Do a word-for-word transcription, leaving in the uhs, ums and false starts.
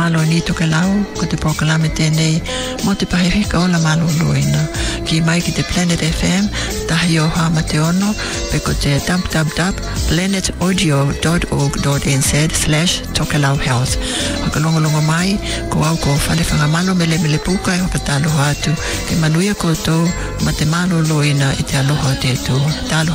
malo ni to ke lau ko te proklame tēnei mo te pahewhika o la malo loina ki mai ki te Planet F M tahi o hama te ono pe ko te w w w dot planet audio dot org dot n z slash tokelau health haka longa longa mai ko au ko whale whangamano mele mele puka e haka talo hatu ke manuia koutou ma te malo loina i te aloha te tu talo